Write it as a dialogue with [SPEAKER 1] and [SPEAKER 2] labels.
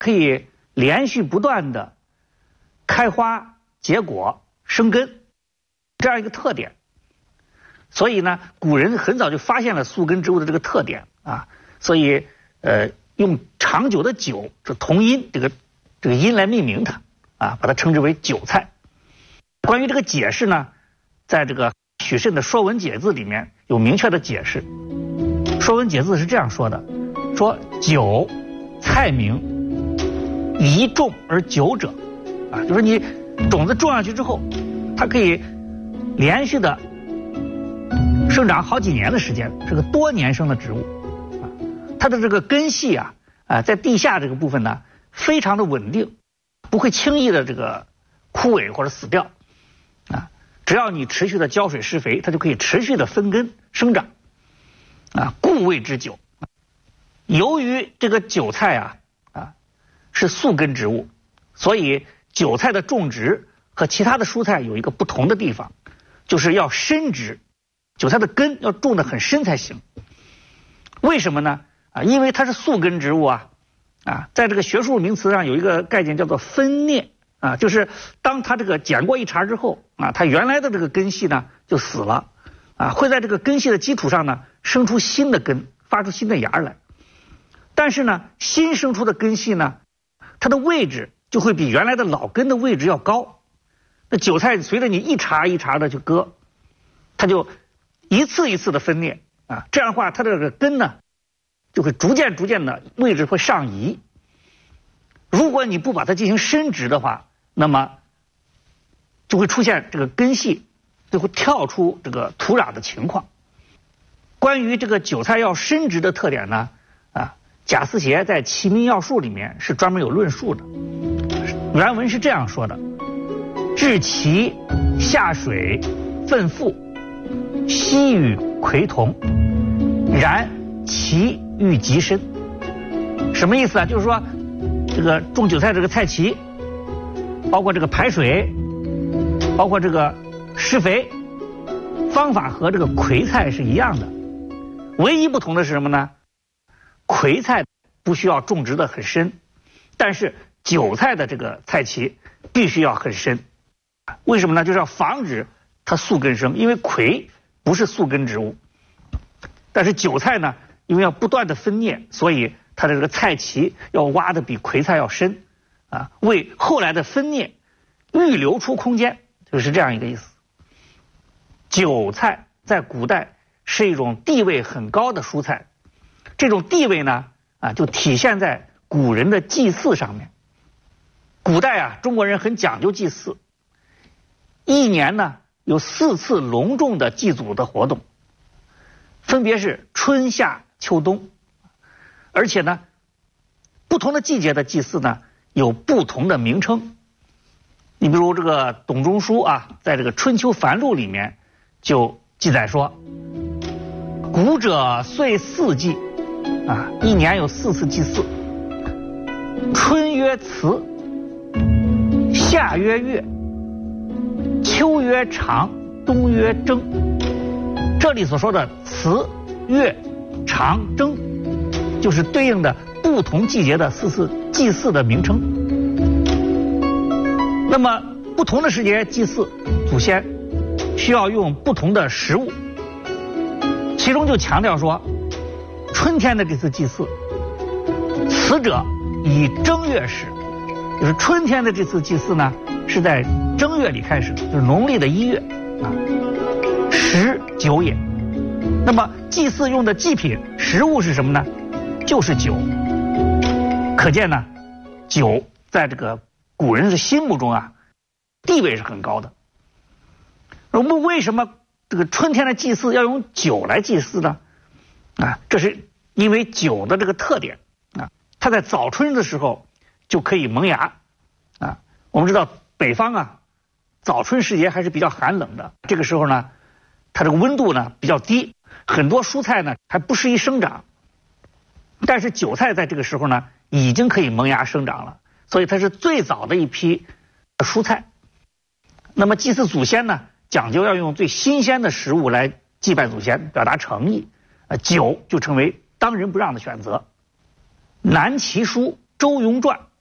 [SPEAKER 1] 可以连续不断的开花结果生根这样一个特点。所以呢，古人很早就发现了宿根植物的这个特点啊，所以用长久的久这同音这个音来命名它啊，把它称之为韭菜。关于这个解释呢，在这个许慎的《说文解字》里面有明确的解释。《说文解字》是这样说的：说韭，菜名，宜种而久者，啊，就是你种子种下去之后，它可以连续的生长好几年的时间，是个多年生的植物啊。它的这个根系啊，在地下这个部分呢，非常的稳定，不会轻易的这个枯萎或者死掉啊。只要你持续的浇水施肥，它就可以持续的分根生长啊，故谓之韭。由于这个韭菜啊是宿根植物，所以韭菜的种植和其他的蔬菜有一个不同的地方，就是要深植，韭菜的根要种得很深才行。为什么呢？啊，因为它是宿根植物啊，在这个学术名词上有一个概念叫做分蘖啊，就是当它这个剪过一茬之后啊，它原来的这个根系呢就死了啊，会在这个根系的基础上呢生出新的根，发出新的芽来。但是呢，新生出的根系呢，它的位置就会比原来的老根的位置要高。那韭菜随着你一茬一茬的去割，它就一次一次的分蘖啊，这样的话它的这个根呢就会逐渐的位置会上移。如果你不把它进行深植的话，那么就会出现这个根系就会跳出这个土壤的情况。关于这个韭菜要深植的特点呢，贾思勰在《齐民要术》里面是专门有论述的。原文是这样说的：置其下水分腹，息与葵同，然其欲极深。什么意思啊？就是说这个种韭菜这个菜畦，包括这个排水，包括这个施肥方法和这个葵菜是一样的，唯一不同的是什么呢？葵菜不需要种植的很深，但是韭菜的这个菜畦必须要很深。为什么呢？就是要防止它宿根生，因为葵不是宿根植物，但是韭菜呢，因为要不断的分蘖，所以它的这个菜畦要挖的比葵菜要深啊，为后来的分蘖预留出空间，就是这样一个意思。韭菜在古代是一种地位很高的蔬菜，这种地位呢就体现在古人的祭祀上面。古代中国人很讲究祭祀，一年呢有4次隆重的祭祖的活动，分别是春夏秋冬，而且呢不同的季节的祭祀呢有不同的名称。你比如这个董仲舒在这个《春秋繁露》里面就记载说，古者岁4祭一年有4次祭祀，春曰辞，夏曰月，秋曰长，冬曰征。这里所说的辞、月、长、征，就是对应的不同季节的4次祭祀的名称。那么不同的时节祭祀祖先，需要用不同的食物，其中就强调说，春天的这次祭祀，此者以正月始，就是春天的这次祭祀呢，是在正月里开始，就是农历的1月食酒也。那么祭祀用的祭品食物是什么呢？就是酒。可见呢，酒在这个古人的心目中地位是很高的。我们为什么这个春天的祭祀要用酒来祭祀呢？这是因为酒的这个特点它在早春的时候就可以萌芽我们知道北方早春时节还是比较寒冷的，这个时候呢，它这个温度呢比较低，很多蔬菜呢还不适宜生长，但是韭菜在这个时候呢已经可以萌芽生长了，所以它是最早的一批蔬菜。那么祭祀祖先呢，讲究要用最新鲜的食物来祭拜祖先，表达诚意，酒就成为当仁不让的选择。南齐书周庸传》。